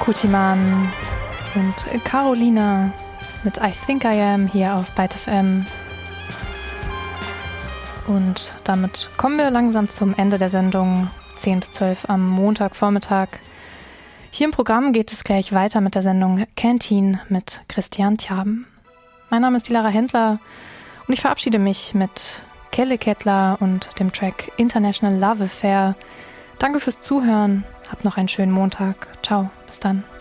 Kutiman und Carolina mit I Think I Am hier auf Byte FM. Und damit kommen wir langsam zum Ende der Sendung, 10 bis 12 am Montagvormittag. Hier im Programm geht es gleich weiter mit der Sendung Canteen mit Christian Tjaben. Mein Name ist die Lara Händler und ich verabschiede mich mit Kelle Kettler und dem Track International Love Affair. Danke fürs Zuhören, habt noch einen schönen Montag. Ciao, bis dann.